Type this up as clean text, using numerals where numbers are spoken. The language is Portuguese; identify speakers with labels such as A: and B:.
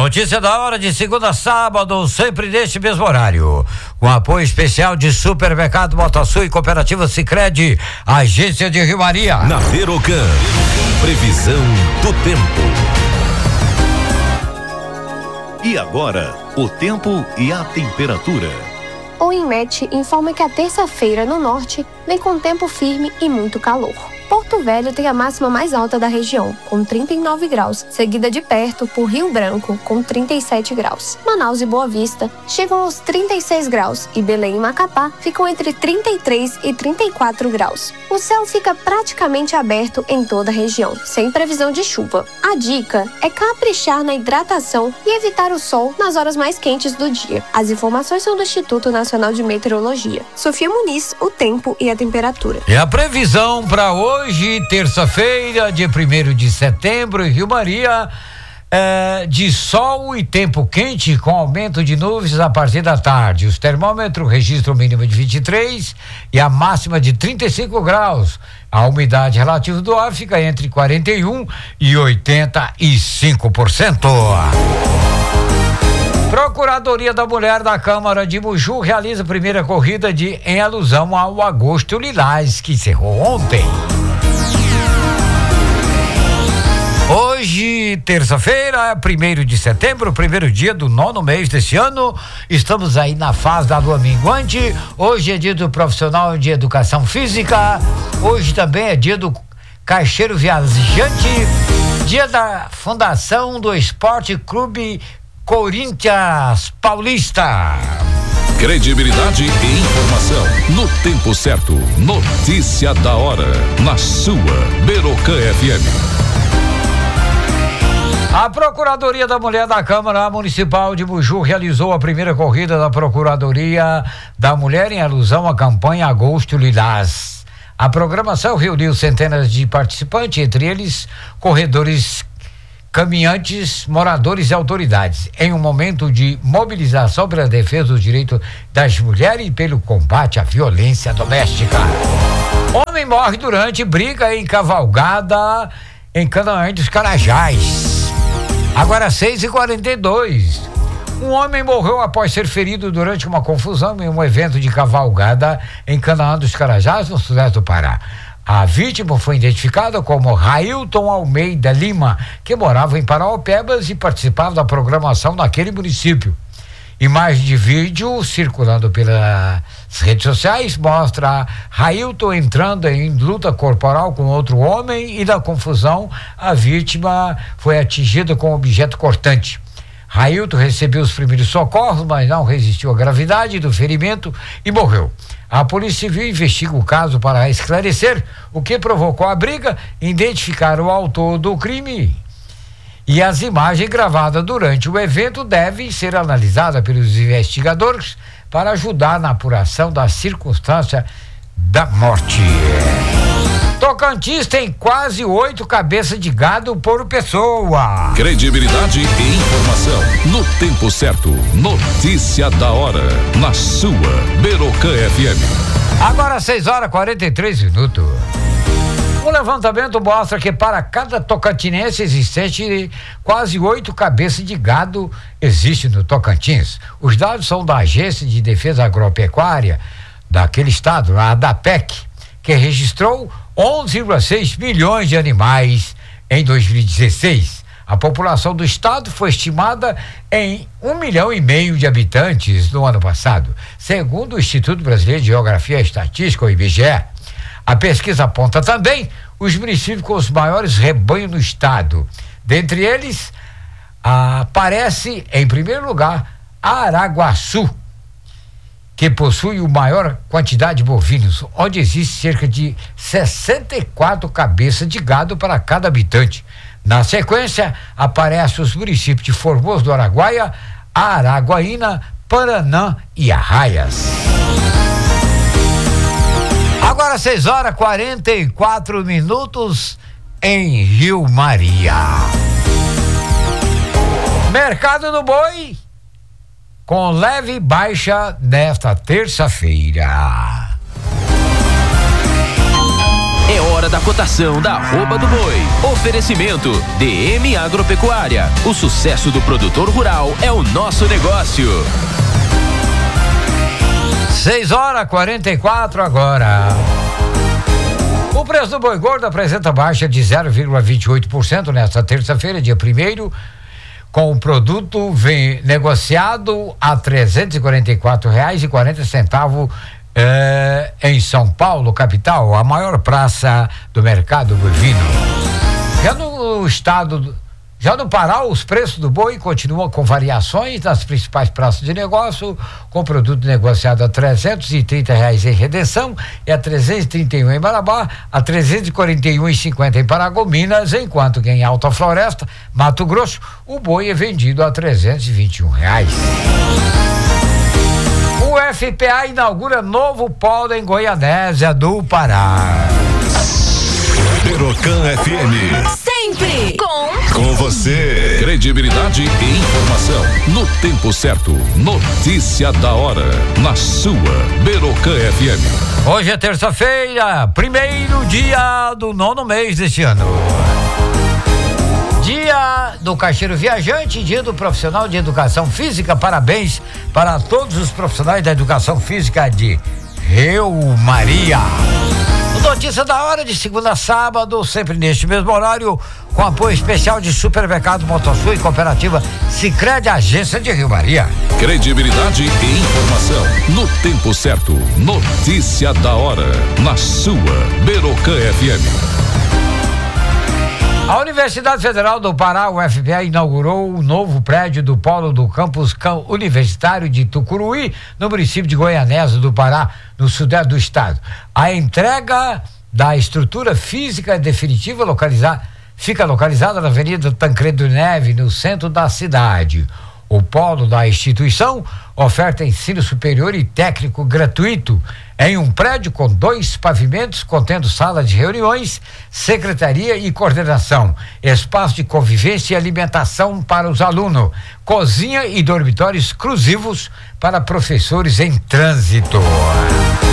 A: Notícia da hora de segunda a sábado, sempre neste mesmo horário. Com apoio especial de Supermercado Motosul e Cooperativa Sicredi, agência de Rio Maria.
B: Na Verocan, previsão do tempo. E agora, o tempo e a temperatura.
C: O INMET informa que a terça-feira no norte vem com tempo firme e muito calor. Porto Velho tem a máxima mais alta da região, com 39 graus, seguida de perto por Rio Branco, com 37 graus. Manaus e Boa Vista chegam aos 36 graus e Belém e Macapá ficam entre 33 e 34 graus. O céu fica praticamente aberto em toda a região, sem previsão de chuva. A dica é caprichar na hidratação e evitar o sol nas horas mais quentes do dia. As informações são do Instituto Nacional de Meteorologia. Sofia Muniz, o tempo e a temperatura.
A: E a previsão para hoje, terça-feira, dia 1º de setembro, em Rio Maria, de sol e tempo quente com aumento de nuvens a partir da tarde. Os termômetros registram mínima de 23 e a máxima de 35 graus. A umidade relativa do ar fica entre 41 e 85%. Procuradoria da Mulher da Câmara de Muju realiza a primeira corrida em alusão ao Agosto Lilás, que encerrou ontem. Hoje, terça-feira, 1º de setembro, primeiro dia do 9º mês desse ano. Estamos aí na fase da lua minguante. Hoje é dia do profissional de educação física. Hoje também é dia do caixeiro viajante. Dia da fundação do Esporte Clube Corinthians Paulista.
B: Credibilidade e informação no tempo certo. Notícia da hora na sua Verocan FM.
A: A Procuradoria da Mulher da Câmara Municipal de Muju realizou a primeira corrida da Procuradoria da Mulher em alusão à campanha Agosto Lilás. A programação reuniu centenas de participantes, entre eles corredores, caminhantes, moradores e autoridades, em um momento de mobilização pela defesa dos direitos das mulheres e pelo combate à violência doméstica. Homem morre durante briga em cavalgada em Canaã dos Carajás. Agora 6h42. Um homem morreu após ser ferido durante uma confusão em um evento de cavalgada em Canaã dos Carajás, no sudeste do Pará. A vítima foi identificada como Railton Almeida Lima, que morava em Paraopebas e participava da programação naquele município. Imagem de vídeo circulando pelas redes sociais mostra Railton entrando em luta corporal com outro homem e, na confusão, a vítima foi atingida com um objeto cortante. Railton recebeu os primeiros socorros, mas não resistiu à gravidade do ferimento e morreu. A Polícia Civil investiga o caso para esclarecer o que provocou a briga, identificar o autor do crime. E as imagens gravadas durante o evento devem ser analisadas pelos investigadores para ajudar na apuração da circunstância da morte. Tocantins tem quase 8 cabeças de gado por pessoa.
B: Credibilidade e informação no tempo certo. Notícia da hora na sua Verocan FM.
A: Agora 6h43. O levantamento mostra que para cada tocantinense existente, quase 8 cabeças de gado existe no Tocantins. Os dados são da Agência de Defesa Agropecuária daquele estado, a ADAPEC, que registrou 11,6 milhões de animais em 2016. A população do estado foi estimada em 1,5 milhão de habitantes no ano passado, segundo o Instituto Brasileiro de Geografia e Estatística, o IBGE. A pesquisa aponta também os municípios com os maiores rebanhos no estado. Dentre eles, aparece, em primeiro lugar, Araguaçu, que possui a maior quantidade de bovinos, onde existe cerca de 64 cabeças de gado para cada habitante. Na sequência, aparecem os municípios de Formoso do Araguaia, Araguaína, Paranã e Arraias. Agora 6h44 em Rio Maria. Mercado do Boi com leve baixa nesta terça-feira.
D: É hora da cotação da arroba do boi. Oferecimento DM Agropecuária. O sucesso do produtor rural é o nosso negócio.
A: 6h44 agora. O preço do boi gordo apresenta baixa de 0,28% nesta terça-feira, dia 1º, com o produto negociado a R$ 344,40 em São Paulo, capital, a maior praça do mercado bovino. Já no Pará, os preços do boi continuam com variações nas principais praças de negócio, com produto negociado a R$ 330 em Redenção e a R$ 331 em Marabá, a R$ 341,50 em Paragominas, enquanto que em Alta Floresta, Mato Grosso, o boi é vendido a R$ 321. O FPA inaugura novo polo em Goianésia do Pará.
B: Berocan FM.
E: Sempre
B: Com você. Credibilidade e informação. No tempo certo. Notícia da hora. Na sua Berocan FM.
A: Hoje é terça-feira, 1º dia do 9º mês deste ano. Dia do caixeiro viajante, dia do profissional de educação física. Parabéns para todos os profissionais da educação física de Rio Maria. Notícia da hora de segunda a sábado, sempre neste mesmo horário, com apoio especial de Supermercado Motosul e Cooperativa Sicredi, agência de Rio Maria.
B: Credibilidade e informação. No tempo certo. Notícia da hora. Na sua Berocan FM.
A: A Universidade Federal do Pará, UFPA, inaugurou o novo prédio do Polo do Campus Universitário de Tucuruí, no município de Goianésia do Pará, no sudeste do estado. A entrega da estrutura física definitiva fica localizada na Avenida Tancredo Neves, no centro da cidade. O polo da instituição oferta ensino superior e técnico gratuito em um prédio com 2 pavimentos, contendo sala de reuniões, secretaria e coordenação, espaço de convivência e alimentação para os alunos, cozinha e dormitórios exclusivos para professores em trânsito.